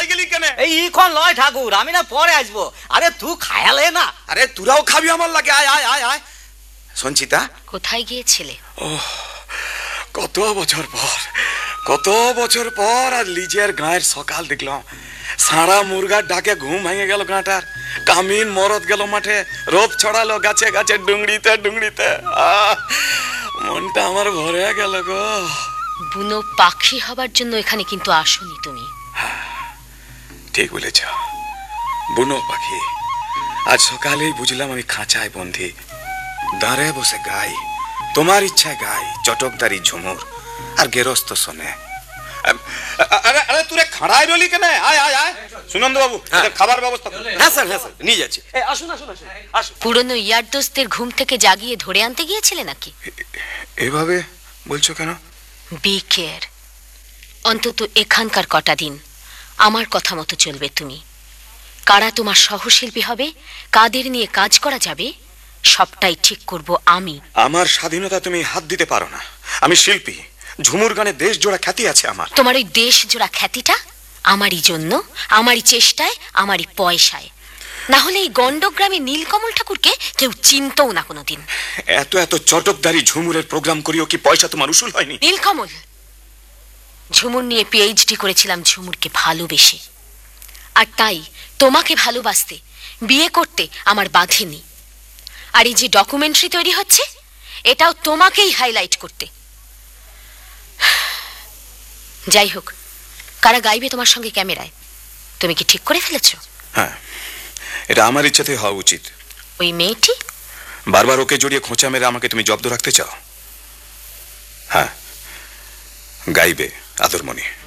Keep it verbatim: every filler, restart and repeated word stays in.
লাই গেলি কেন? এই ইখন লয় ঠাকুর, আমি না পরে আসবো। আরে তুই খায়ালে না? আরে তোরাও খাবি আমার লাগে, আয় আয় আয় আয়। সঞ্চিতা, কোথায় গিয়েছিলে? ও কত বছর পর, কত বছর পর আজ লিজের গায়ের সকাল দেখলাম। সারা মুরগার ডাকে ঘুম ভেঙে গেল গাঁটার। কামিন মরদ গেল মাঠে, রোপ ছড়ালো গাছে গাছে, ডুংরিতে ডুংরিতে। আহ মনটা আমার ভরে গেল গো। বুনো পাখি হবার জন্য এখানে কিন্তু আসোনি তুমি। ঠিক বলেছ, বুনো পাখি। আজ সকালেই বুঝলাম আমি খাঁচায় বন্ধি, দাঁড়ে বসে গাই, তোমার ইচ্ছায় গাই চটকদারি ঝুমুর, আর গেরস্ত শোনে। আরে আরে তুই খাড়াই রলি কেন? আয় আয় আয় সুনন্দ বাবু, খাবার ব্যবস্থা। হ্যাঁ স্যার, হ্যাঁ স্যার, নিয়ে যাচ্ছি। আসুন আসুন আসুন আসুন। পুরনো ইয়ার দোস্তের ঘুম থেকে জাগিয়ে ধরে আনতে গিয়েছিলে নাকি? এভাবে বলছো কেন? B care. অন্তত এখানকার কটা দিন আমার কথা মতো চলবে তুমি। কারা তোমার সহশিল্পী হবে, কাদের নিয়ে কাজ করা যাবে, সবটাই ঠিক করব আমি। আমার স্বাধীনতা তুমি হাত দিতে পারো না। আমি শিল্পী, ঝুমুর গানে দেশ জোড়া খ্যাতি আছে আমার। তোমার ওই দেশ জোড়া খ্যাতিটা আমারই জন্য, আমারই চেষ্টায়, আমারই পয়সায়। না হলে এই গন্ডগ্রামে নীলকমল ঠাকুরকে কেউ চিনতও না কোনোদিন। এত এত চটকদারি ঝুমুরের প্রোগ্রাম করিও কি পয়সা তোমার উসুল হয়নি? নীলকমল, ঝুমুর নিয়ে পিএইচডি করেছিলাম ঝুমুরকে ভালোবেসে। আর তাই তোমাকে ভালোবাসতে, বিয়ে করতে আমার বাধেনি। আর এই যে ডকুমেন্টারি তৈরি হচ্ছে, এটাও তোমাকেই হাইলাইট করতে। যাই হোক, কারা গাইবে তোমার সঙ্গে ক্যামেরায়, তুমি কি ঠিক করে ফেলেছো? হ্যাঁ, এটা আমার ইচ্ছাতে হওয়া উচিত। ওই মেয়েটি? বারবার ওকে জড়িয়ে খোঁচা মেরে আমাকে তুমি জব্দ রাখতে চাও? হ্যাঁ, গাইবে আদরমণি।